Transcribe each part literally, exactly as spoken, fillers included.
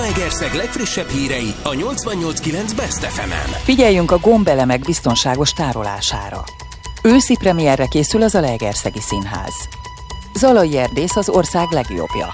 Zalaegerszeg legfrissebb hírei a nyolcvannyolc kilenc Best ef emen. Figyeljünk a gombelemek biztonságos tárolására. Őszi premierre készül a Zalaegerszegi Színház. Zalai erdész az ország legjobbja.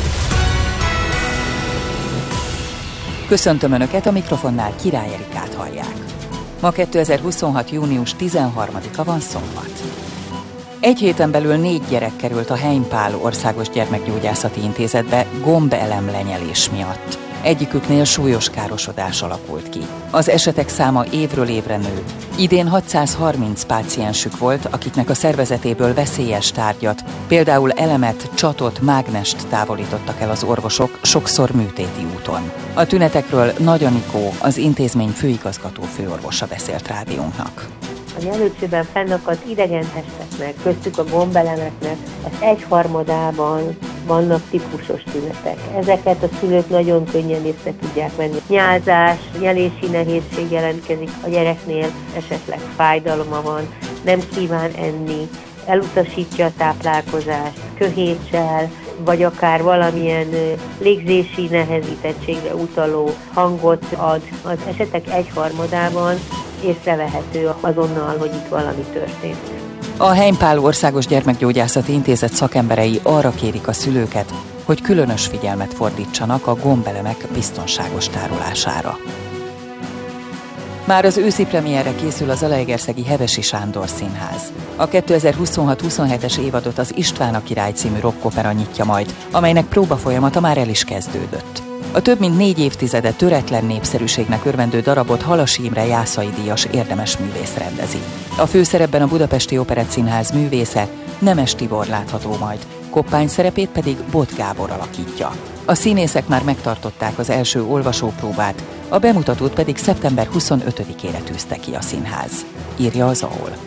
Köszöntöm Önöket, a mikrofonnál Király Erikát hallják. Ma kétezer-huszonhat. június tizenharmadika van, szombat. Egy héten belül négy gyerek került a Heimpál Országos Gyermekgyógyászati Intézetbe gombelemlenyelés miatt. Egyiküknél súlyos károsodás alakult ki. Az esetek száma évről évre nő. Idén hatszázharminc páciensük volt, akiknek a szervezetéből veszélyes tárgyat, például elemet, csatot, mágnest távolítottak el az orvosok, sokszor műtéti úton. A tünetekről Nagy Anikó, az intézmény főigazgató főorvosa beszélt rádiónknak. A nyelőcsőben fennakadt idegen testeknek, köztük a gombelemeknek az egyharmadában vannak típusos tünetek. Ezeket a szülők nagyon könnyen észre tudják venni. Nyálzás, nyelési nehézség jelentkezik a gyereknél, esetleg fájdalma van, nem kíván enni, elutasítja a táplálkozást, köhétsel, vagy akár valamilyen légzési nehezítettségre utaló hangot ad. Az esetek egyharmadában észrevehető azonnal, hogy itt valami történt. A Heimpál Országos Gyermekgyógyászati Intézet szakemberei arra kérik a szülőket, hogy különös figyelmet fordítsanak a gombelemek biztonságos tárolására. Már az őszi premierre készül a Zalaegerszegi Hevesi Sándor Színház. A kétezer-huszonhat huszonhetes évadot az István a király című rockopera nyitja majd, amelynek próbafolyamata már el is kezdődött. A több mint négy évtizede töretlen népszerűségnek örvendő darabot Halasi Imre Jászai díjas érdemes művész rendezi. A főszerepben a Budapesti Operettszínház művésze, Nemes Tibor látható majd, Koppány szerepét pedig Bot Gábor alakítja. A színészek már megtartották az első olvasópróbát, a bemutatót pedig szeptember huszonötödikére tűzte ki a színház, írja az á o el.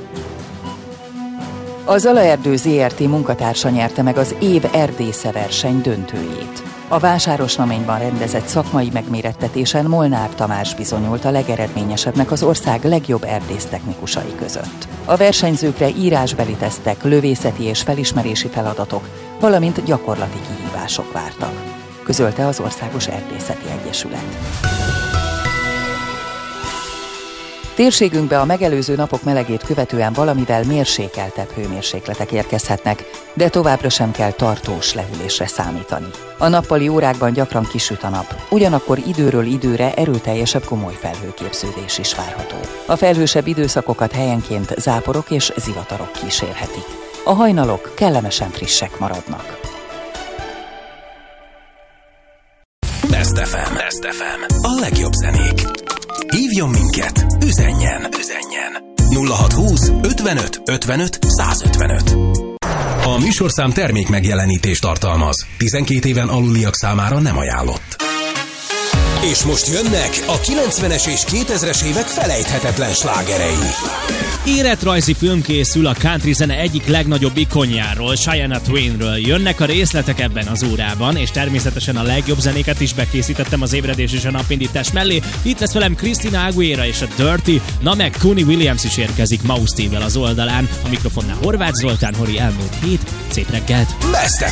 A Zalaerdő zé er té munkatársa nyerte meg az év erdésze verseny döntőjét. A Vásárosnaményban rendezett szakmai megmérettetésen Molnár Tamás bizonyult a legeredményesebbnek az ország legjobb erdésztechnikusai között. A versenyzőkre írásbeli tesztek, lövészeti és felismerési feladatok, valamint gyakorlati kihívások vártak, közölte az Országos Erdészeti Egyesület. Térségünkbe a megelőző napok melegét követően valamivel mérsékeltebb hőmérsékletek érkezhetnek, de továbbra sem kell tartós lehűlésre számítani. A nappali órákban gyakran kisüt a nap, ugyanakkor időről időre erőteljesebb komoly felhőképződés is várható. A felhősebb időszakokat helyenként záporok és zivatarok kísérhetik. A hajnalok kellemesen frissek maradnak. Best ef em. Best ef em. A legjobb zenék. Hívjon minket, üzenjen, üzenjen. nulla hatszázhúsz ötvenöt ötvenöt százötvenöt. A műsorszám termék megjelenítést tartalmaz. tizenkét éven aluliak számára nem ajánlott. És most jönnek a kilencvenes és kétezres évek felejthetetlen slágerei. Életrajzi film készül a country zene egyik legnagyobb ikonjáról, Shania Twainről. Jönnek a részletek ebben az órában, és természetesen a legjobb zenéket is bekészítettem az ébredés és a napindítás mellé. Itt lesz velem Christina Aguilera és a Dirty, na meg Connie Williams is érkezik Mouse T-vel az oldalán. A mikrofonnál Horváth Zoltán, Hori, elmúlt hét, szép reggelt! Best ef